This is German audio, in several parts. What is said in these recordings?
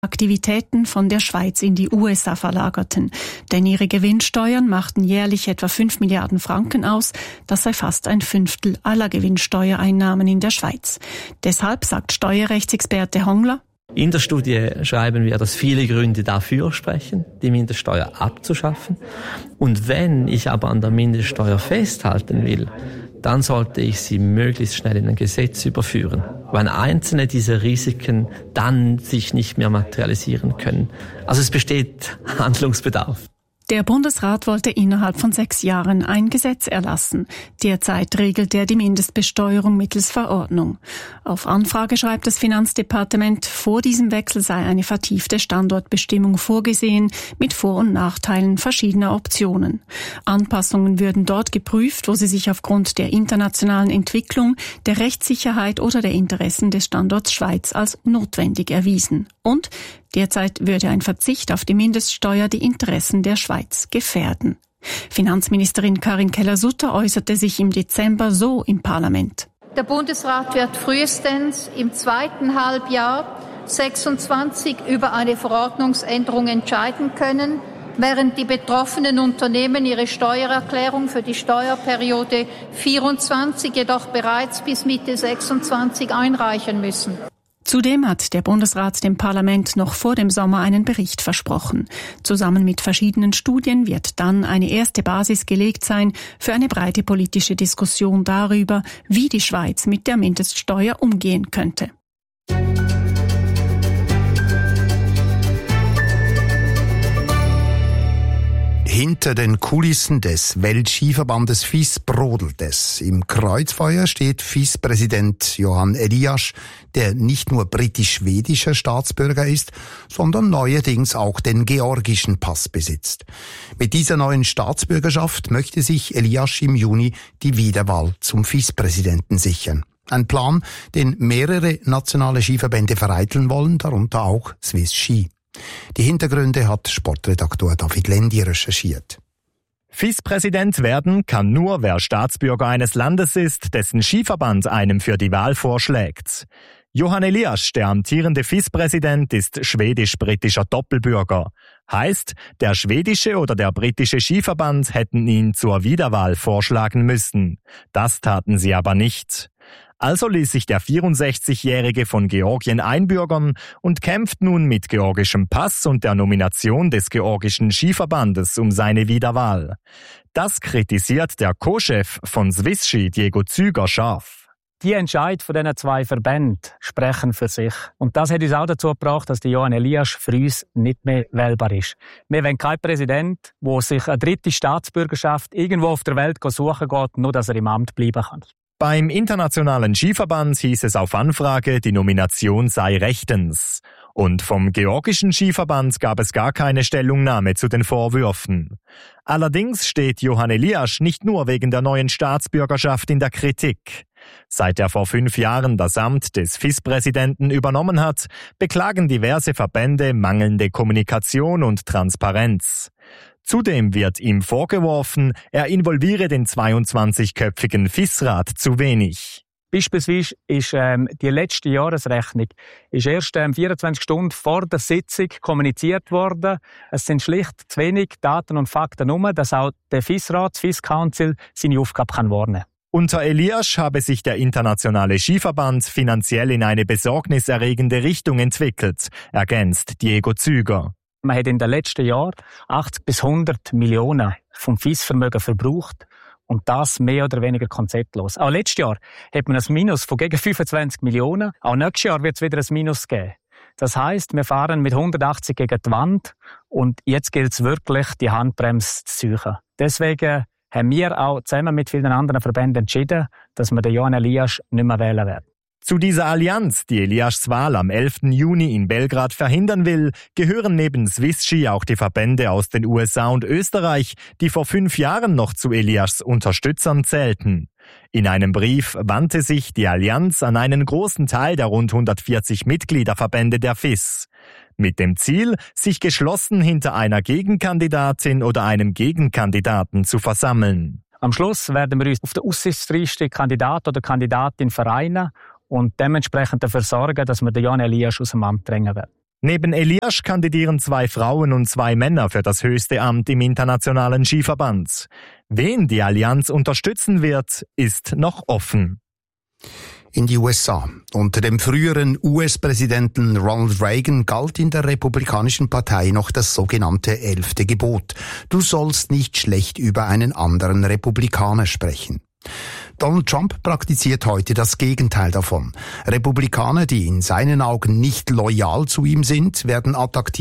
Aktivitäten von der Schweiz in die USA verlagerten. Denn ihre Gewinnsteuern machten jährlich etwa 5 Milliarden Franken aus. Das sei fast ein Fünftel aller Gewinnsteuereinnahmen in der Schweiz. Deshalb, sagt Steuerrechtsexperte Hongler, in der Studie schreiben wir, dass viele Gründe dafür sprechen, die Mindeststeuer abzuschaffen. Und wenn ich aber an der Mindeststeuer festhalten will, dann sollte ich sie möglichst schnell in ein Gesetz überführen, weil einzelne dieser Risiken dann sich nicht mehr materialisieren können. Also es besteht Handlungsbedarf. Der Bundesrat wollte innerhalb von 6 Jahren ein Gesetz erlassen. Derzeit regelt er die Mindestbesteuerung mittels Verordnung. Auf Anfrage schreibt das Finanzdepartement, vor diesem Wechsel sei eine vertiefte Standortbestimmung vorgesehen, mit Vor- und Nachteilen verschiedener Optionen. Anpassungen würden dort geprüft, wo sie sich aufgrund der internationalen Entwicklung, der Rechtssicherheit oder der Interessen des Standorts Schweiz als notwendig erwiesen. Und derzeit würde ein Verzicht auf die Mindeststeuer die Interessen der Schweiz gefährden. Finanzministerin Karin Keller-Sutter äußerte sich im Dezember so im Parlament. Der Bundesrat wird frühestens im 2. Halbjahr 2026 über eine Verordnungsänderung entscheiden können, während die betroffenen Unternehmen ihre Steuererklärung für die Steuerperiode 24 jedoch bereits bis Mitte 26 einreichen müssen. Zudem hat der Bundesrat dem Parlament noch vor dem Sommer einen Bericht versprochen. Zusammen mit verschiedenen Studien wird dann eine erste Basis gelegt sein für eine breite politische Diskussion darüber, wie die Schweiz mit der Mindeststeuer umgehen könnte. Hinter den Kulissen des Weltskiverbandes FIS brodelt es. Im Kreuzfeuer steht FIS-Präsident Johan Eliasch, der nicht nur britisch-schwedischer Staatsbürger ist, sondern neuerdings auch den georgischen Pass besitzt. Mit dieser neuen Staatsbürgerschaft möchte sich Eliasch im Juni die Wiederwahl zum FIS-Präsidenten sichern. Ein Plan, den mehrere nationale Skiverbände vereiteln wollen, darunter auch Swiss Ski. Die Hintergründe hat Sportredaktor David Lendi recherchiert. FIS-Präsident werden kann nur, wer Staatsbürger eines Landes ist, dessen Skiverband einem für die Wahl vorschlägt. Johan Eliasch, der amtierende FIS-Präsident, ist schwedisch-britischer Doppelbürger. Heißt, der schwedische oder der britische Skiverband hätten ihn zur Wiederwahl vorschlagen müssen. Das taten sie aber nicht. Also ließ sich der 64-Jährige von Georgien einbürgern und kämpft nun mit georgischem Pass und der Nomination des georgischen Skiverbandes um seine Wiederwahl. Das kritisiert der Co-Chef von Swiss Ski, Diego Züger, scharf. Die Entscheidungen von diesen 2 Verbänden sprechen für sich. Und das hat uns auch dazu gebracht, dass der Johan Eliasch für uns nicht mehr wählbar ist. Wir wollen keinen Präsident, der sich eine dritte Staatsbürgerschaft irgendwo auf der Welt suchen geht, nur dass er im Amt bleiben kann. Beim Internationalen Skiverband hieß es auf Anfrage, die Nomination sei rechtens. Und vom georgischen Skiverband gab es gar keine Stellungnahme zu den Vorwürfen. Allerdings steht Johan Eliasch nicht nur wegen der neuen Staatsbürgerschaft in der Kritik. Seit er vor 5 Jahren das Amt des FIS-Präsidenten übernommen hat, beklagen diverse Verbände mangelnde Kommunikation und Transparenz. Zudem wird ihm vorgeworfen, er involviere den 22-köpfigen FIS-Rat zu wenig. Beispielsweise ist die letzte Jahresrechnung erst 24 Stunden vor der Sitzung kommuniziert worden. Es sind schlicht zu wenig Daten und Fakten herum, dass auch der FIS-Rat, das FIS-Council, seine Aufgabe kann wahrnehmen. Unter Eliasch habe sich der internationale Skiverband finanziell in eine besorgniserregende Richtung entwickelt, ergänzt Diego Züger. Man hat in den letzten Jahren 80 bis 100 Millionen vom FIS-Vermögen verbraucht und das mehr oder weniger konzeptlos. Auch letztes Jahr hat man ein Minus von gegen 25 Millionen. Auch nächstes Jahr wird es wieder ein Minus geben. Das heisst, wir fahren mit 180 gegen die Wand und jetzt gilt es wirklich, die Handbremse zu ziehen. Deswegen haben wir auch zusammen mit vielen anderen Verbänden entschieden, dass wir den Johan Eliasch nicht mehr wählen werden. Zu dieser Allianz, die Eliaschs Wahl am 11. Juni in Belgrad verhindern will, gehören neben Swiss Ski auch die Verbände aus den USA und Österreich, die vor 5 Jahren noch zu Eliaschs Unterstützern zählten. In einem Brief wandte sich die Allianz an einen großen Teil der rund 140 Mitgliederverbände der FIS. Mit dem Ziel, sich geschlossen hinter einer Gegenkandidatin oder einem Gegenkandidaten zu versammeln. Am Schluss werden wir uns auf den aussichtsreichsten Kandidat oder Kandidatin vereinen und dementsprechend dafür sorgen, dass wir den Johan Eliasch aus dem Amt drängen werden. Neben Elias kandidieren 2 Frauen und 2 Männer für das höchste Amt im internationalen Skiverband. Wen die Allianz unterstützen wird, ist noch offen. In die USA. Unter dem früheren US-Präsidenten Ronald Reagan galt in der Republikanischen Partei noch das sogenannte 11. Gebot. Du sollst nicht schlecht über einen anderen Republikaner sprechen. Donald Trump praktiziert heute das Gegenteil davon. Republikaner, die in seinen Augen nicht loyal zu ihm sind, werden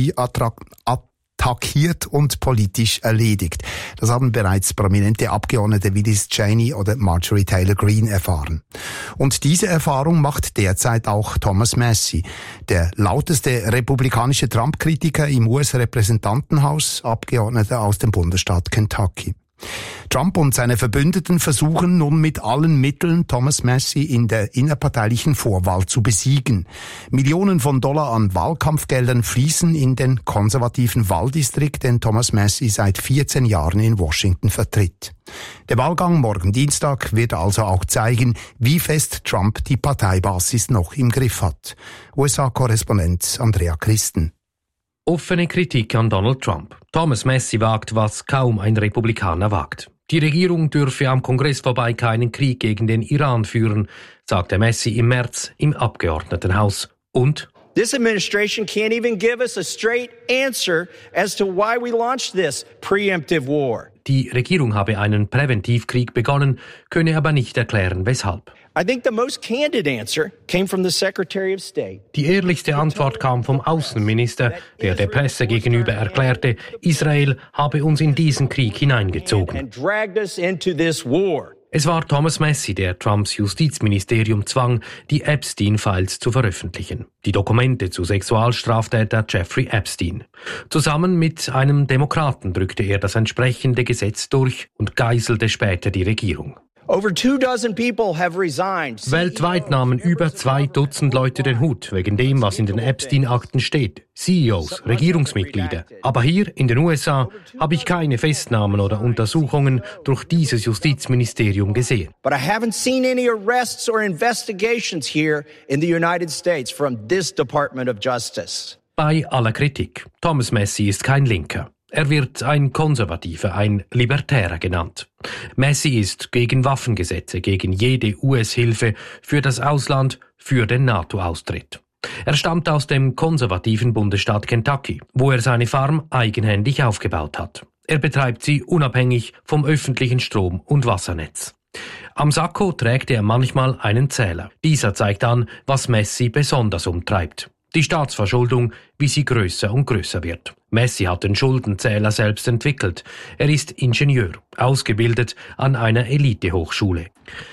attackiert und politisch erledigt. Das haben bereits prominente Abgeordnete wie Liz Cheney oder Marjorie Taylor Greene erfahren. Und diese Erfahrung macht derzeit auch Thomas Massie, der lauteste republikanische Trump-Kritiker im US-Repräsentantenhaus, Abgeordneter aus dem Bundesstaat Kentucky. Trump und seine Verbündeten versuchen nun mit allen Mitteln, Thomas Massie in der innerparteilichen Vorwahl zu besiegen. Millionen von Dollar an Wahlkampfgeldern fließen in den konservativen Wahldistrikt, den Thomas Massie seit 14 Jahren in Washington vertritt. Der Wahlgang morgen Dienstag wird also auch zeigen, wie fest Trump die Parteibasis noch im Griff hat. USA-Korrespondent Andrea Christen. Offene Kritik an Donald Trump. Thomas Massie wagt, was kaum ein Republikaner wagt. Die Regierung dürfe am Kongress vorbei keinen Krieg gegen den Iran führen, sagte Massie im März im Abgeordnetenhaus. Und This administration can't even give us a straight answer as to why we launched this preemptive war. Die Regierung habe einen Präventivkrieg begonnen, könne aber nicht erklären, weshalb. I think the most candid answer came from the Secretary of State. Die ehrlichste Antwort kam vom Außenminister, der der Presse gegenüber erklärte, Israel habe uns in diesen Krieg hineingezogen. And dragged us into this war. Es war Thomas Massie, der Trumps Justizministerium zwang, die Epstein-Files zu veröffentlichen. Die Dokumente zu Sexualstraftäter Jeffrey Epstein. Zusammen mit einem Demokraten drückte er das entsprechende Gesetz durch und geißelte später die Regierung. Over 24 people have resigned. Weltweit nahmen über 2 Dutzend Leute den Hut, wegen dem, was in den Epstein-Akten steht. CEOs, Regierungsmitglieder. Aber hier in den USA habe ich keine Festnahmen oder Untersuchungen durch dieses Justizministerium gesehen. But I haven't seen any arrests or investigations here in the United States from this Department of Justice. Bei aller Kritik. Thomas Massie ist kein Linker. Er wird ein Konservativer, ein Libertärer genannt. Massie ist gegen Waffengesetze, gegen jede US-Hilfe für das Ausland, für den NATO-Austritt. Er stammt aus dem konservativen Bundesstaat Kentucky, wo er seine Farm eigenhändig aufgebaut hat. Er betreibt sie unabhängig vom öffentlichen Strom- und Wassernetz. Am Sakko trägt er manchmal einen Zähler. Dieser zeigt an, was Massie besonders umtreibt. Die Staatsverschuldung, wie sie größer und größer wird. Massie hat den Schuldenzähler selbst entwickelt. Er ist Ingenieur, ausgebildet an einer Elitehochschule.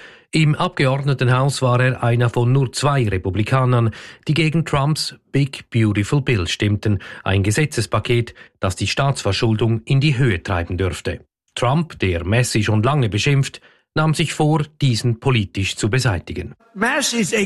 Im Abgeordnetenhaus war er einer von nur 2 Republikanern, die gegen Trumps Big Beautiful Bill stimmten, ein Gesetzespaket, das die Staatsverschuldung in die Höhe treiben dürfte. Trump, der Massie schon lange beschimpft, nahm sich vor, diesen politisch zu beseitigen. Massie ist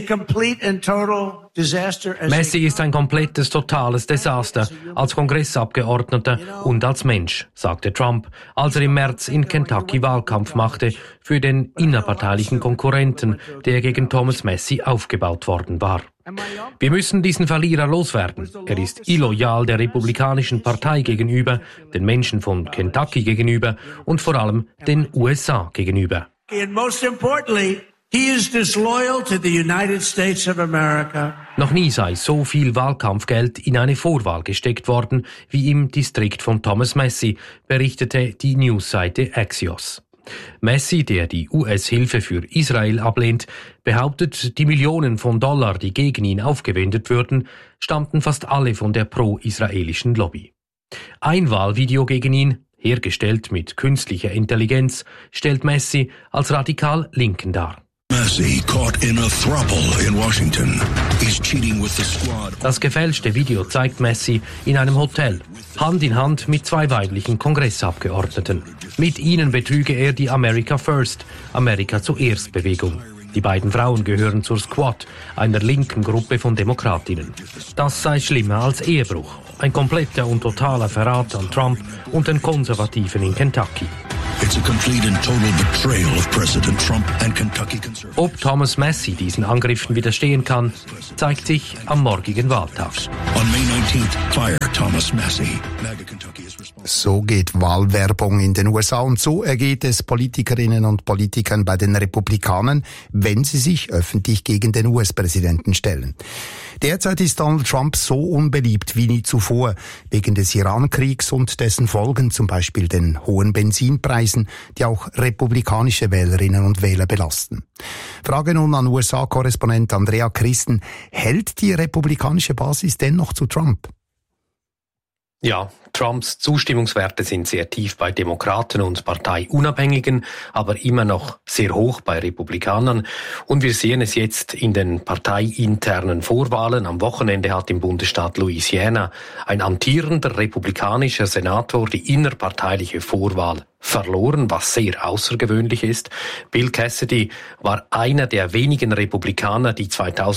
ein komplettes, totales Desaster als Kongressabgeordneter und als Mensch, sagte Trump, als er im März in Kentucky Wahlkampf machte für den innerparteilichen Konkurrenten, der gegen Thomas Massie aufgebaut worden war. Wir müssen diesen Verlierer loswerden. Er ist illoyal der Republikanischen Partei gegenüber, den Menschen von Kentucky gegenüber und vor allem den USA gegenüber. And most importantly, he is disloyal to the United States of America. Noch nie sei so viel Wahlkampfgeld in eine Vorwahl gesteckt worden wie im Distrikt von Thomas Massie, berichtete die Newsseite Axios. Massie, der die US-Hilfe für Israel ablehnt, behauptet, die Millionen von Dollar, die gegen ihn aufgewendet würden, stammten fast alle von der pro-israelischen Lobby. Ein Wahlvideo gegen ihn, hergestellt mit künstlicher Intelligenz, stellt Massie als radikal Linken dar. Massie caught in a throuple in Washington. He's cheating with the squad. Das gefälschte Video zeigt Massie in einem Hotel, Hand in Hand mit 2 weiblichen Kongressabgeordneten. Mit ihnen betrüge er die America First, Amerika zuerst Bewegung. Die beiden Frauen gehören zur Squad, einer linken Gruppe von Demokratinnen. Das sei schlimmer als Ehebruch. Ein kompletter und totaler Verrat an Trump und den Konservativen in Kentucky. It's a complete and total betrayal of President Trump and Kentucky conservatives. Ob Thomas Massie diesen Angriffen widerstehen kann, zeigt sich am morgigen Wahltag. On May 19th, fire Thomas Massie. So geht Wahlwerbung in den USA und so ergeht es Politikerinnen und Politikern bei den Republikanern, wenn sie sich öffentlich gegen den US-Präsidenten stellen. Derzeit ist Donald Trump so unbeliebt wie nie zuvor, wegen des Iran-Kriegs und dessen Folgen, zum Beispiel den hohen Benzinpreisen, die auch republikanische Wählerinnen und Wähler belasten. Frage nun an USA-Korrespondent Andrea Christen: Hält die republikanische Basis dennoch zu Trump? Ja, Trumps Zustimmungswerte sind sehr tief bei Demokraten und Parteiunabhängigen, aber immer noch sehr hoch bei Republikanern. Und wir sehen es jetzt in den parteiinternen Vorwahlen. Am Wochenende hat im Bundesstaat Louisiana ein amtierender republikanischer Senator die innerparteiliche Vorwahl verloren, was sehr außergewöhnlich ist. Bill Cassidy war einer der wenigen Republikaner, die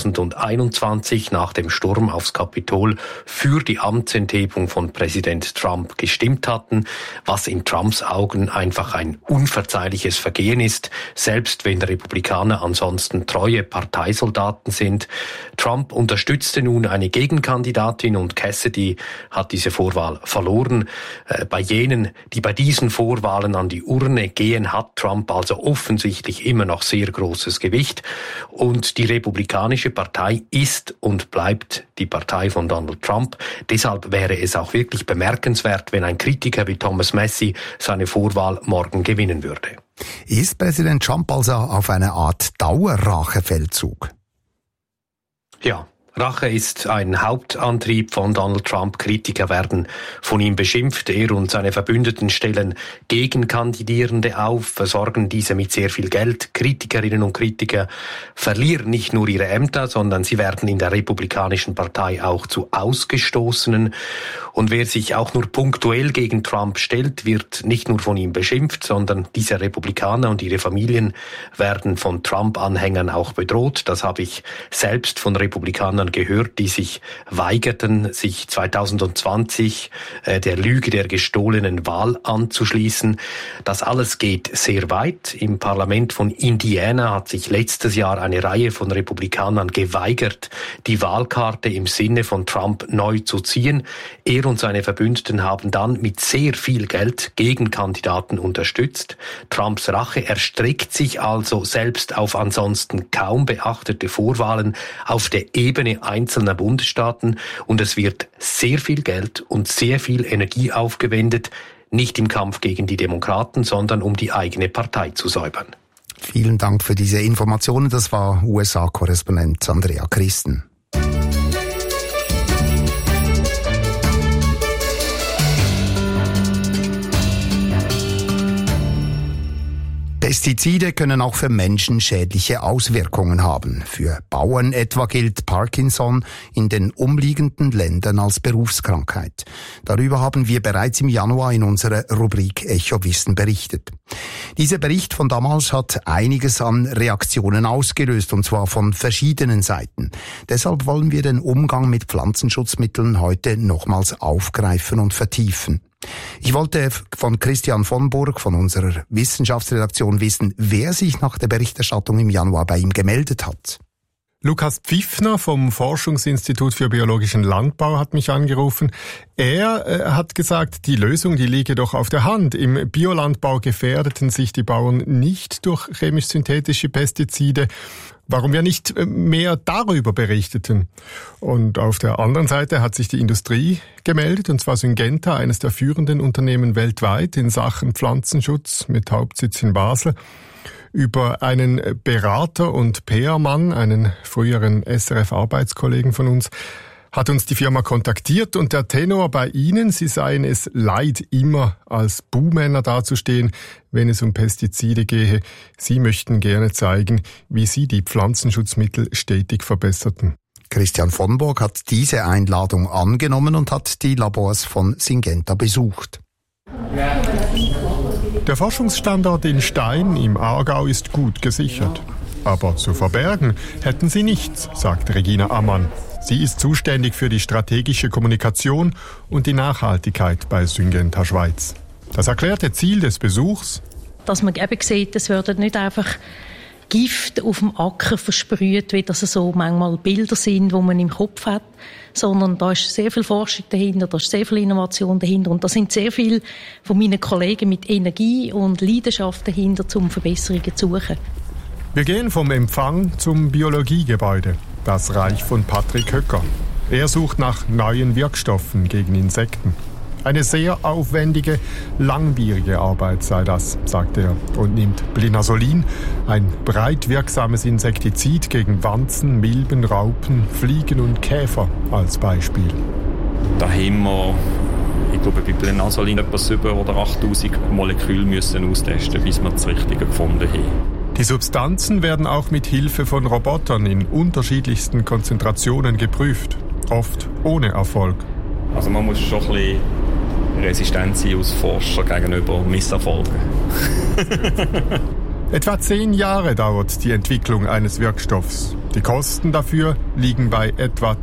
2021 nach dem Sturm aufs Kapitol für die Amtsenthebung von Präsident Trump gestimmt hatten, was in Trumps Augen einfach ein unverzeihliches Vergehen ist, selbst wenn Republikaner ansonsten treue Parteisoldaten sind. Trump unterstützte nun eine Gegenkandidatin und Cassidy hat diese Vorwahl verloren. Bei jenen, die bei diesen Vorwahlen an die Urne gehen, hat Trump also offensichtlich immer noch sehr großes Gewicht. Und die Republikanische Partei ist und bleibt die Partei von Donald Trump. Deshalb wäre es auch wirklich bemerkenswert, wenn ein Kritiker wie Thomas Massie seine Vorwahl morgen gewinnen würde. Ist Präsident Trump also auf eine Art Dauerrachefeldzug? Ja. Rache ist ein Hauptantrieb von Donald Trump. Kritiker werden von ihm beschimpft. Er und seine Verbündeten stellen Gegenkandidierende auf, versorgen diese mit sehr viel Geld. Kritikerinnen und Kritiker verlieren nicht nur ihre Ämter, sondern sie werden in der Republikanischen Partei auch zu Ausgestoßenen. Und wer sich auch nur punktuell gegen Trump stellt, wird nicht nur von ihm beschimpft, sondern diese Republikaner und ihre Familien werden von Trump-Anhängern auch bedroht. Das habe ich selbst von Republikanern gehört, die sich weigerten, sich 2020 der Lüge der gestohlenen Wahl anzuschließen. Das alles geht sehr weit. Im Parlament von Indiana hat sich letztes Jahr eine Reihe von Republikanern geweigert, die Wahlkarte im Sinne von Trump neu zu ziehen. Er und seine Verbündeten haben dann mit sehr viel Geld Gegenkandidaten unterstützt. Trumps Rache erstreckt sich also selbst auf ansonsten kaum beachtete Vorwahlen auf der Ebene einzelner Bundesstaaten und es wird sehr viel Geld und sehr viel Energie aufgewendet, nicht im Kampf gegen die Demokraten, sondern um die eigene Partei zu säubern. Vielen Dank für diese Informationen. Das war USA-Korrespondent Andrea Christen. Pestizide können auch für Menschen schädliche Auswirkungen haben. Für Bauern etwa gilt Parkinson in den umliegenden Ländern als Berufskrankheit. Darüber haben wir bereits im Januar in unserer Rubrik Echo Wissen berichtet. Dieser Bericht von damals hat einiges an Reaktionen ausgelöst, und zwar von verschiedenen Seiten. Deshalb wollen wir den Umgang mit Pflanzenschutzmitteln heute nochmals aufgreifen und vertiefen. Ich wollte von Christian von Burg von unserer Wissenschaftsredaktion wissen, wer sich nach der Berichterstattung im Januar bei ihm gemeldet hat. Lukas Pfiffner vom Forschungsinstitut für biologischen Landbau hat mich angerufen. Er hat gesagt, die Lösung, die liege doch auf der Hand. Im Biolandbau gefährdeten sich die Bauern nicht durch chemisch-synthetische Pestizide. Warum wir nicht mehr darüber berichteten? Und auf der anderen Seite hat sich die Industrie gemeldet, und zwar Syngenta, eines der führenden Unternehmen weltweit in Sachen Pflanzenschutz mit Hauptsitz in Basel. Über einen Berater und PR-Mann, einen früheren SRF-Arbeitskollegen von uns, hat uns die Firma kontaktiert, und der Tenor bei Ihnen, Sie seien es leid, immer als Buhmänner dazustehen, wenn es um Pestizide gehe. Sie möchten gerne zeigen, wie Sie die Pflanzenschutzmittel stetig verbesserten. Christian von Burg hat diese Einladung angenommen und hat die Labors von Syngenta besucht. Der Forschungsstandort in Stein im Aargau ist gut gesichert. Aber zu verbergen hätten sie nichts, sagt Regina Ammann. Sie ist zuständig für die strategische Kommunikation und die Nachhaltigkeit bei Syngenta Schweiz. Das erklärte Ziel des Besuchs: dass man eben sieht, es werden nicht einfach Gift auf dem Acker versprüht, wie das so manchmal Bilder sind, die man im Kopf hat, sondern da ist sehr viel Forschung dahinter, da ist sehr viel Innovation dahinter und da sind sehr viele von meinen Kollegen mit Energie und Leidenschaft dahinter, um Verbesserungen zu suchen. Wir gehen vom Empfang zum Biologiegebäude, das Reich von Patrick Höcker. Er sucht nach neuen Wirkstoffen gegen Insekten. Eine sehr aufwendige, langwierige Arbeit sei das, sagt er und nimmt Blinasolin, ein breit wirksames Insektizid gegen Wanzen, Milben, Raupen, Fliegen und Käfer als Beispiel. Da haben wir, ich glaube, bei Blinasolin etwa 7.000 oder 8.000 Moleküle müssen austesten, bis wir das Richtige gefunden haben. Die Substanzen werden auch mit Hilfe von Robotern in unterschiedlichsten Konzentrationen geprüft, oft ohne Erfolg. Also man muss schon ein bisschen resistent sein als Forscher gegenüber Misserfolgen. Etwa 10 Jahre dauert die Entwicklung eines Wirkstoffs. Die Kosten dafür liegen bei etwa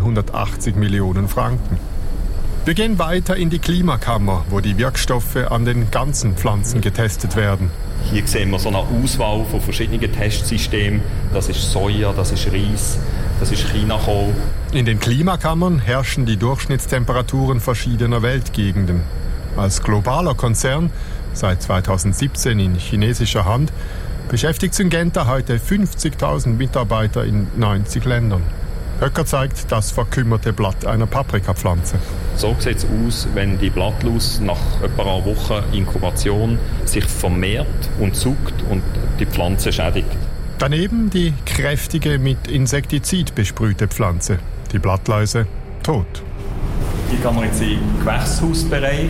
280 Millionen Franken. Wir gehen weiter in die Klimakammer, wo die Wirkstoffe an den ganzen Pflanzen getestet werden. Hier sehen wir so eine Auswahl von verschiedenen Testsystemen. Das ist Soja, das ist Reis, das ist Chinakohl. In den Klimakammern herrschen die Durchschnittstemperaturen verschiedener Weltgegenden. Als globaler Konzern, seit 2017 in chinesischer Hand, beschäftigt Syngenta heute 50.000 Mitarbeiter in 90 Ländern. Höcker zeigt das verkümmerte Blatt einer Paprikapflanze. So sieht es aus, wenn die Blattlaus nach etwa einer Woche Inkubation sich vermehrt und zuckt und die Pflanze schädigt. Daneben die kräftige, mit Insektizid besprühte Pflanze. Die Blattläuse tot. Hier kann man jetzt im Gewächshausbereich.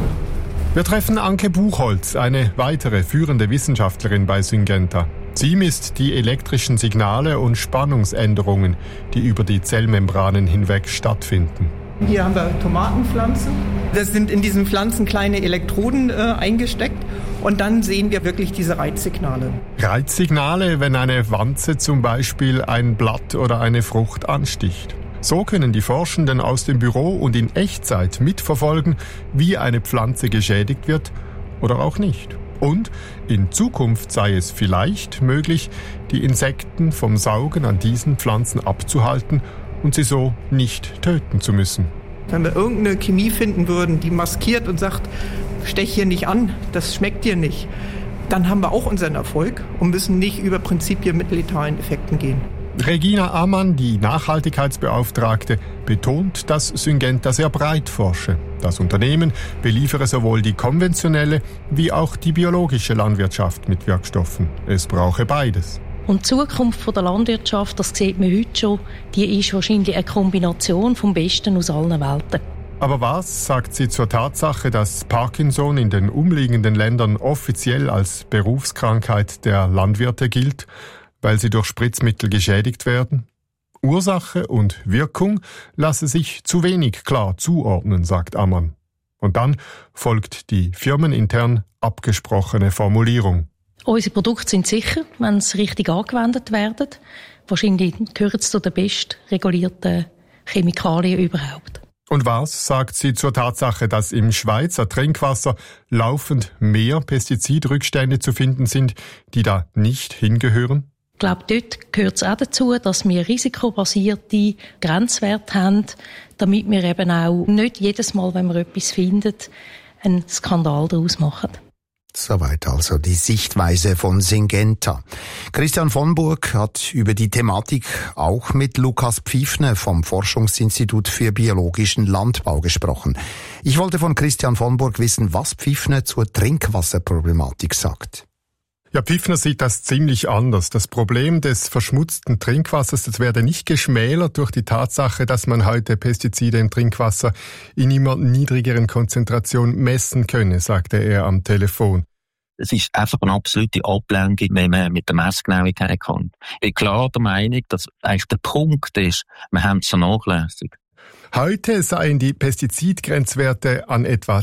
Wir treffen Anke Buchholz, eine weitere führende Wissenschaftlerin bei Syngenta. Sie misst die elektrischen Signale und Spannungsänderungen, die über die Zellmembranen hinweg stattfinden. Hier haben wir Tomatenpflanzen. Das sind in diesen Pflanzen kleine Elektroden eingesteckt. Und dann sehen wir wirklich diese Reizsignale. Reizsignale, wenn eine Wanze zum Beispiel ein Blatt oder eine Frucht ansticht. So können die Forschenden aus dem Büro und in Echtzeit mitverfolgen, wie eine Pflanze geschädigt wird oder auch nicht. Und in Zukunft sei es vielleicht möglich, die Insekten vom Saugen an diesen Pflanzen abzuhalten und sie so nicht töten zu müssen. Wenn wir irgendeine Chemie finden würden, die maskiert und sagt, stech hier nicht an, das schmeckt dir nicht, dann haben wir auch unseren Erfolg und müssen nicht über Prinzipien mit letalen Effekten gehen. Regina Ammann, die Nachhaltigkeitsbeauftragte, betont, dass Syngenta sehr breit forsche. Das Unternehmen beliefere sowohl die konventionelle wie auch die biologische Landwirtschaft mit Wirkstoffen. Es brauche beides. Und die Zukunft der Landwirtschaft, das sieht man heute schon, die ist wahrscheinlich eine Kombination vom Besten aus allen Welten. Aber was sagt sie zur Tatsache, dass Parkinson in den umliegenden Ländern offiziell als Berufskrankheit der Landwirte gilt, weil sie durch Spritzmittel geschädigt werden? Ursache und Wirkung lasse sich zu wenig klar zuordnen, sagt Ammann. Und dann folgt die firmenintern abgesprochene Formulierung. Unsere Produkte sind sicher, wenn sie richtig angewendet werden. Wahrscheinlich gehören sie zu den best regulierten Chemikalien überhaupt. Und was sagt sie zur Tatsache, dass im Schweizer Trinkwasser laufend mehr Pestizidrückstände zu finden sind, die da nicht hingehören? Ich glaube, dort gehört es auch dazu, dass wir risikobasierte Grenzwerte haben, damit wir eben auch nicht jedes Mal, wenn wir etwas finden, einen Skandal daraus machen. Soweit also die Sichtweise von Syngenta. Christian von Burg hat über die Thematik auch mit Lukas Pfiffner vom Forschungsinstitut für biologischen Landbau gesprochen. Ich wollte von Christian von Burg wissen, was Pfiffner zur Trinkwasserproblematik sagt. Ja, Pfiffner sieht das ziemlich anders. Das Problem des verschmutzten Trinkwassers, das werde nicht geschmälert durch die Tatsache, dass man heute Pestizide im Trinkwasser in immer niedrigeren Konzentrationen messen könne, sagte er am Telefon. Es ist einfach eine absolute Ablenkung, wenn man mit der Messgenauigkeit kommt. Ich bin klar der Meinung, dass eigentlich der Punkt ist, wir haben es vernachlässigt. Heute seien die Pestizidgrenzwerte an etwa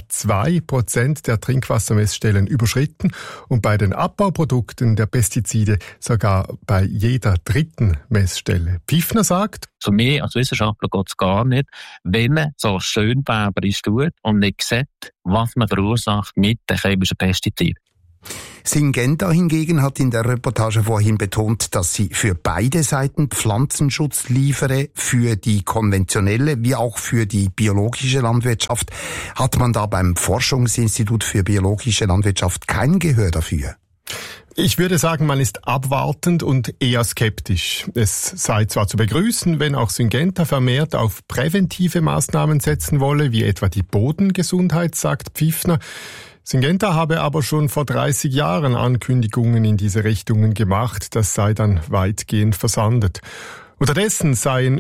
2% der Trinkwassermessstellen überschritten und bei den Abbauprodukten der Pestizide sogar bei jeder 3. Messstelle. Pfiffner sagt: Für mich als Wissenschaftler geht es gar nicht, wenn man so schönbärberisch tut und nicht sieht, was man verursacht mit den chemischen Pestiziden. Syngenta hingegen hat in der Reportage vorhin betont, dass sie für beide Seiten Pflanzenschutz liefere, für die konventionelle wie auch für die biologische Landwirtschaft. Hat man da beim Forschungsinstitut für biologische Landwirtschaft kein Gehör dafür? Ich würde sagen, man ist abwartend und eher skeptisch. Es sei zwar zu begrüßen, wenn auch Syngenta vermehrt auf präventive Maßnahmen setzen wolle, wie etwa die Bodengesundheit, sagt Pfiffner. Syngenta habe aber schon vor 30 Jahren Ankündigungen in diese Richtungen gemacht, das sei dann weitgehend versandet. Unterdessen seien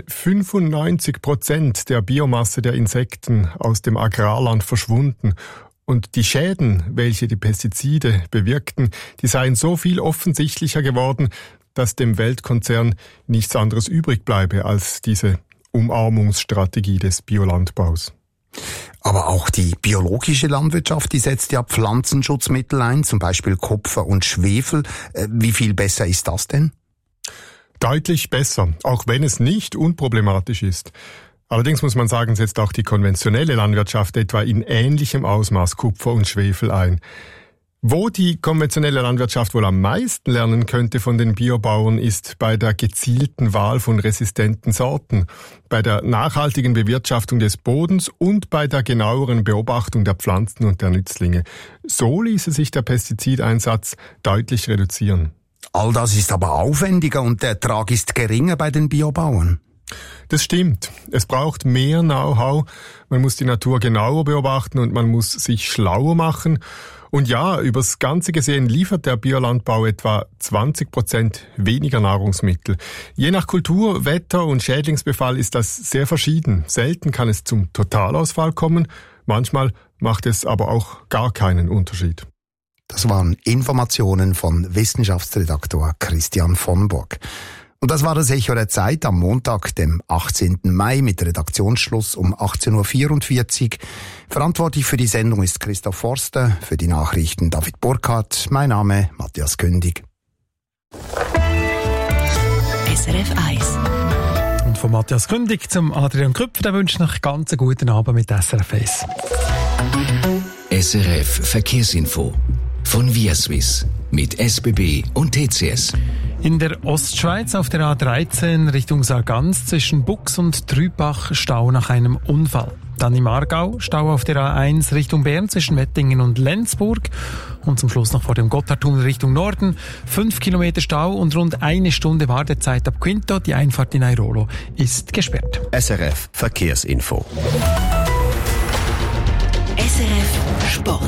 95% der Biomasse der Insekten aus dem Agrarland verschwunden. Und die Schäden, welche die Pestizide bewirkten, die seien so viel offensichtlicher geworden, dass dem Weltkonzern nichts anderes übrig bleibe als diese Umarmungsstrategie des Biolandbaus. Aber auch die biologische Landwirtschaft, die setzt ja Pflanzenschutzmittel ein, zum Beispiel Kupfer und Schwefel. Wie viel besser ist das denn? Deutlich besser, auch wenn es nicht unproblematisch ist. Allerdings muss man sagen, setzt auch die konventionelle Landwirtschaft etwa in ähnlichem Ausmaß Kupfer und Schwefel ein. Wo die konventionelle Landwirtschaft wohl am meisten lernen könnte von den Biobauern, ist bei der gezielten Wahl von resistenten Sorten, bei der nachhaltigen Bewirtschaftung des Bodens und bei der genaueren Beobachtung der Pflanzen und der Nützlinge. So ließe sich der Pestizideinsatz deutlich reduzieren. All das ist aber aufwendiger und der Ertrag ist geringer bei den Biobauern. Das stimmt. Es braucht mehr Know-how. Man muss die Natur genauer beobachten und man muss sich schlauer machen. Und ja, übers Ganze gesehen liefert der Biolandbau etwa 20% weniger Nahrungsmittel. Je nach Kultur, Wetter und Schädlingsbefall ist das sehr verschieden. Selten kann es zum Totalausfall kommen. Manchmal macht es aber auch gar keinen Unterschied. Das waren Informationen von Wissenschaftsredaktor Christian von Burg. Und das war das Echo der Zeit am Montag, dem 18. Mai mit Redaktionsschluss um 18.44 Uhr. Verantwortlich für die Sendung ist Christoph Forster, für die Nachrichten David Burkhardt. Mein Name Matthias Kündig. SRF 1. Und von Matthias Kündig zum Adrian Krüpfer, der wünscht noch ganz einen guten Abend mit SRF 1. SRF Verkehrsinfo von ViaSwiss mit SBB und TCS. In der Ostschweiz auf der A13 Richtung Sargans zwischen Bux und Trübach Stau nach einem Unfall. Dann im Aargau Stau auf der A1 Richtung Bern zwischen Wettingen und Lenzburg. Und zum Schluss noch vor dem Gotthardtunnel Richtung Norden 5 Kilometer Stau und rund 1 Stunde Wartezeit ab Quinto. Die Einfahrt in Airolo ist gesperrt. SRF Verkehrsinfo. SRF Sport.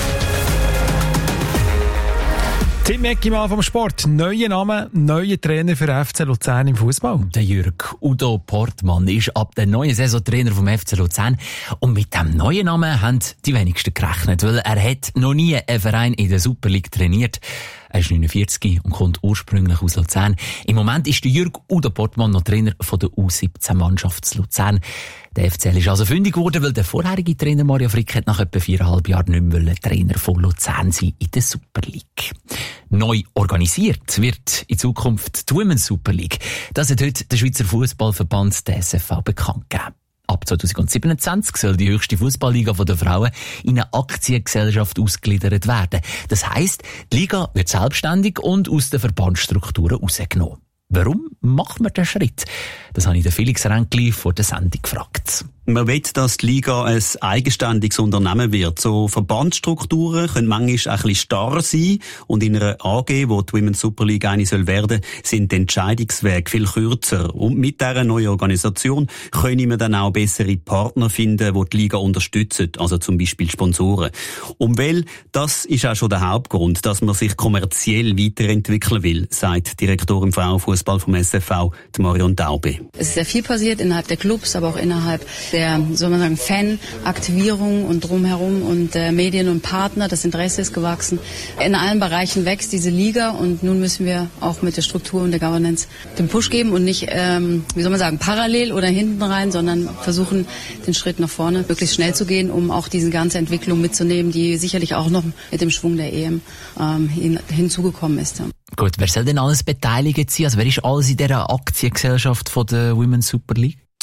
Tim Eckimann vom Sport. Neuer Name, neuer Trainer für FC Luzern im Fußball. Der Jürg Udo Portmann ist ab der neuen Saison Trainer vom FC Luzern. Und mit dem neuen Namen haben die wenigsten gerechnet, weil er hat noch nie einen Verein in der Super League trainiert. Er ist 49 und kommt ursprünglich aus Luzern. Im Moment ist der Jürg Udo Portmann noch Trainer von der U17-Mannschaft Luzern. Der FCL ist also fündig geworden, weil der vorherige Trainer Mario Frick hat nach etwa 4,5 Jahren nicht mehr Trainer von Luzern sein in der Super League. Neu organisiert wird in Zukunft die Women's Super League. Das hat heute der Schweizer Fußballverband, der SFV, bekannt gegeben. Ab 2027 soll die höchste Fußballliga der Frauen in eine Aktiengesellschaft ausgegliedert werden. Das heisst, die Liga wird selbstständig und aus den Verbandsstrukturen rausgenommen. Warum macht man den Schritt? Das habe ich den Felix Ränkli vor der Sendung gefragt. Man will, dass die Liga ein eigenständiges Unternehmen wird. So Verbandsstrukturen können manchmal ein bisschen starr sein. Und in einer AG, wo die Women's Super League eine soll werden, sind die Entscheidungswege viel kürzer. Und mit dieser neuen Organisation können wir dann auch bessere Partner finden, die die Liga unterstützen. Also zum Beispiel Sponsoren. Und weil, das ist auch schon der Hauptgrund, dass man sich kommerziell weiterentwickeln will, sagt Direktorin Frauenfußball vom SFV, die Marion Daube. Es ist sehr viel passiert innerhalb der Clubs, aber auch innerhalb der, soll man sagen, Fan-Aktivierung und drumherum und Medien und Partner. Das Interesse ist gewachsen. In allen Bereichen wächst diese Liga und nun müssen wir auch mit der Struktur und der Governance den Push geben und nicht, wie soll man sagen, parallel oder hinten rein, sondern versuchen, den Schritt nach vorne möglichst schnell zu gehen, um auch diese ganze Entwicklung mitzunehmen, die sicherlich auch noch mit dem Schwung der EM hinzugekommen ist. Gut, wer soll denn alles beteiligt sein? Also wer ist alles in dieser Aktiengesellschaft von der Women's Super League?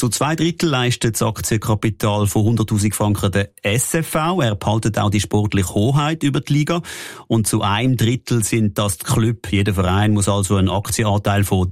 Zu 2/3 leistet das Aktienkapital von 100'000 Franken der SFV. Er behaltet auch die sportliche Hoheit über die Liga. Und zu 1/3 sind das die Club. Jeder Verein muss also einen Aktienanteil von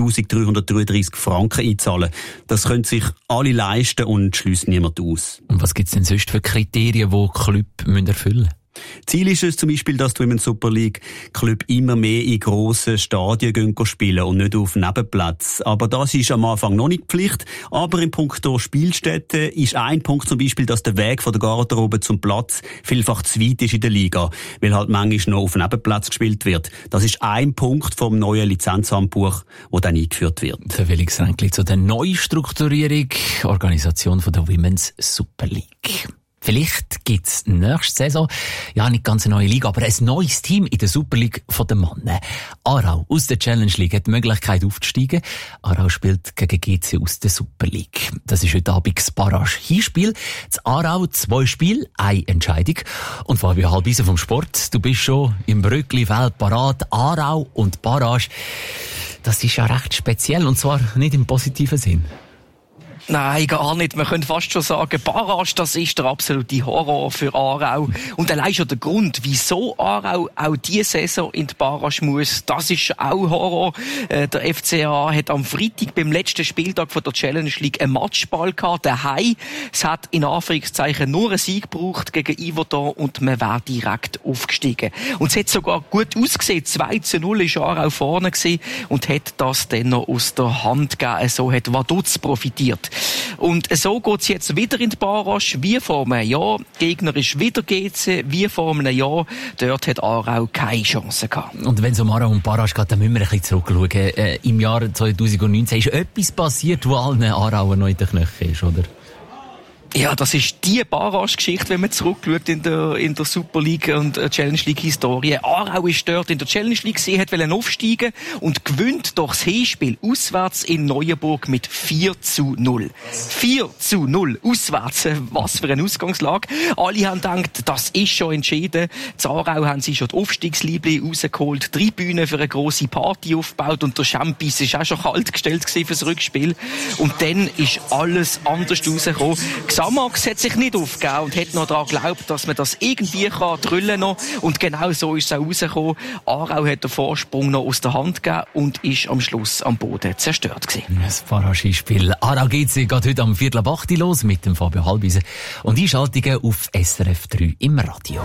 3'333 Franken einzahlen. Das können sich alle leisten und schließt niemand aus. Und was gibt es denn sonst für Kriterien, die Club erfüllen müssen? Ziel ist es zum Beispiel, dass die Women's Super League Club immer mehr in grossen Stadien gehen spielen und nicht auf Nebenplätzen. Aber das ist am Anfang noch nicht Pflicht. Aber in puncto Spielstätten ist ein Punkt zum Beispiel, dass der Weg von der Garderobe zum Platz vielfach zu weit ist in der Liga, weil halt manchmal noch auf Nebenplätzen gespielt wird. Das ist ein Punkt vom neuen Lizenzhandbuch, das dann eingeführt wird. Der Felix Ränkli zu der Neustrukturierung, Organisation von der Women's Super League. Vielleicht gibt's nächste Saison, ja nicht ganz eine neue Liga, aber ein neues Team in der Super League von den Mannen. Aarau aus der Challenge League hat die Möglichkeit aufzusteigen. Aarau spielt gegen GC aus der Super League. Das ist heute Abend das Barrage-Hinspiel. Das Aarau 2 Spiele, 1 Entscheidung. Und Fabio Halbisen vom Sport, du bist schon im Brückli-Feld parat. Aarau und Barrage, das ist ja recht speziell und zwar nicht im positiven Sinn. Nein, gar nicht. Man könnte fast schon sagen, Barrage, das ist der absolute Horror für Aarau. Und allein schon der Grund, wieso Aarau auch diese Saison in die Barrage muss, das ist auch Horror. Der FCA hat am Freitag beim letzten Spieltag von der Challenge League einen Matchball gehabt, daheim. Es hat in Anführungszeichen nur einen Sieg gebraucht gegen Yverdon und man wäre direkt aufgestiegen. Und es hat sogar gut ausgesehen. 2:0 ist Aarau vorne gewesen und hat das dann noch aus der Hand gegeben. So hat Vaduz profitiert. Und so geht's jetzt wieder in die Barrage, wie vor einem Jahr. Gegner ist wieder GC, wie vor einem Jahr. Dort hat Aarau keine Chance gehabt. Und wenn es um Aarau und Barrage geht, dann müssen wir ein bisschen zurückschauen. Im Jahr 2019 ist etwas passiert, wo allen Aarauer noch in den Knöcheln ist, oder? Ja, das ist die Barrage-Geschichte, wenn man zurückschaut in der Super League und Challenge League Historie. Aarau ist dort in der Challenge League gesehen, hat wollen aufsteigen und gewinnt doch das Hinspiel auswärts in Neuenburg mit 4:0. 4:0 auswärts. Was für eine Ausgangslage. Alle haben gedacht, das ist schon entschieden. In Aarau haben sie schon die Aufstiegsliebli rausgeholt, Tribüne für eine grosse Party aufgebaut und der Champis ist auch schon kalt gestellt fürs Rückspiel. Und dann ist alles anders rausgekommen. Xamax hat sich nicht aufgegeben und hat noch daran geglaubt, dass man das irgendwie drüllen kann. Und genau so ist es auch rausgekommen. Aarau hat den Vorsprung noch aus der Hand gegeben und ist am Schluss am Boden zerstört gewesen. Das Barrage-Spiel Aarau GC geht heute am 7:45 los mit dem Fabio Halbisen. Und Einschaltungen auf SRF 3 im Radio.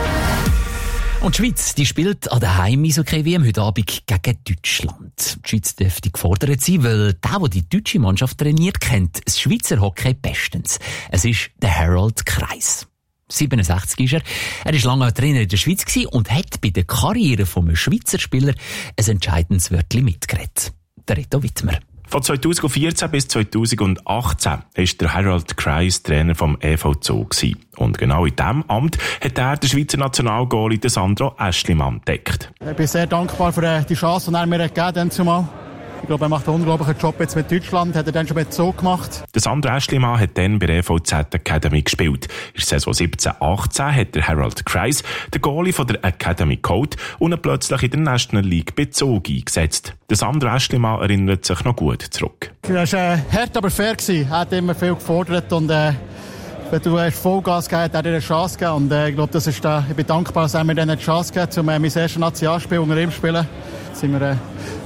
Und die Schweiz, die spielt an der Heim-Eishockey-WM heute Abend gegen Deutschland. Die Schweiz dürfte gefordert sein, weil der die deutsche Mannschaft trainiert, kennt das Schweizer Hockey bestens. Es ist der Harold Kreis. 67 ist er. Er war lange Trainer in der Schweiz und hat bei der Karriere vom Schweizer Spieler ein entscheidendes Wörtchen mitgeredet. Der Reto Wittmer. Von 2014 bis 2018 war der Harold Kreis Trainer vom EV Zoo. Und genau in diesem Amt hat er den Schweizer Nationalgoalie Sandro Aeschlimann entdeckt. Ich bin sehr dankbar für die Chance, die er mir gegeben hat. Ich glaube, er macht einen unglaublichen Job jetzt mit Deutschland, hat er dann schon mit Zoo gemacht. Der Sandro Aeschlimann hat dann bei der EVZ Academy gespielt. In der Saison 17-18 hat der Harold Kreis den Goalie von der Academy geholt und ihn plötzlich in der National League bei Zoo eingesetzt. Der Sandro Aeschlimann erinnert sich noch gut zurück. Er war hart, aber fair. Er hat immer viel gefordert und wenn du Vollgas gegeben hast, hat er dir eine Chance gegeben. Und ich glaube, ich bin dankbar, dass er mir dann eine Chance gegeben hat, um mein erstes Nationalspiel unter ihm zu spielen. Jetzt sind wir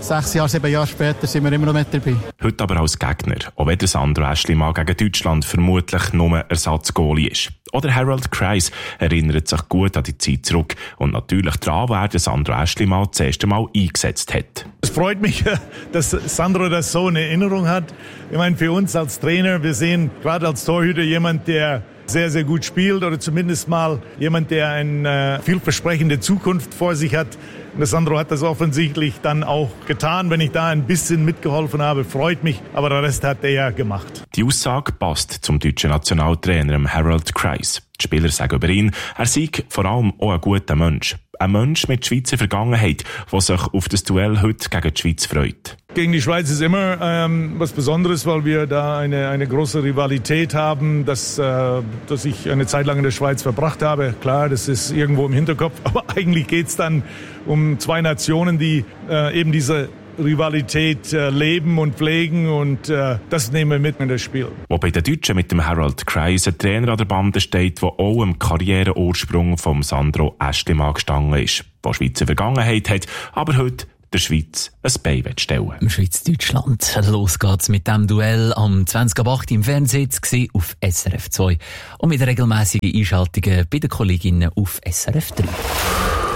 7 Jahre später sind wir immer noch mit dabei. Heute aber als Gegner, auch wenn der Sandro Aeschlimann gegen Deutschland vermutlich nur Ersatzgoalie ist. Oder Harold Kreis erinnert sich gut an die Zeit zurück und natürlich daran, wer der Sandro Aeschlimann das erste Mal eingesetzt hat. Es freut mich, dass Sandro das so in Erinnerung hat. Ich meine, für uns als Trainer, wir sehen gerade als Torhüter jemand, der sehr, sehr gut spielt oder zumindest mal jemand, der eine vielversprechende Zukunft vor sich hat. Und der Sandro hat das offensichtlich dann auch getan. Wenn ich da ein bisschen mitgeholfen habe, freut mich. Aber der Rest hat er ja gemacht. Die Aussage passt zum deutschen Nationaltrainer Harold Kreis. Die Spieler sagen über ihn, er sei vor allem auch ein guter Mensch. Ein Mensch mit Schweizer Vergangenheit, der sich auf das Duell heute gegen die Schweiz freut. Gegen die Schweiz ist immer was Besonderes, weil wir da eine große Rivalität haben, dass ich eine Zeit lang in der Schweiz verbracht habe. Klar, das ist irgendwo im Hinterkopf, aber eigentlich geht's dann um zwei Nationen, die eben diese Rivalität leben und pflegen und das nehmen wir mit in das Spiel. Wo bei den Deutschen mit dem Harold Kreis ein Trainer an der Bande steht, der auch am Karriereursprung von Sandro Aeschlimann gestanden ist, der Schweizer Vergangenheit hat, aber heute der Schweiz ein Bein stellen. Im Schweiz-Deutschland. Los geht's mit dem Duell am 20.08 im Fernsehen zu sehen auf SRF 2 und mit regelmäßigen Einschaltungen bei den Kolleginnen auf SRF 3.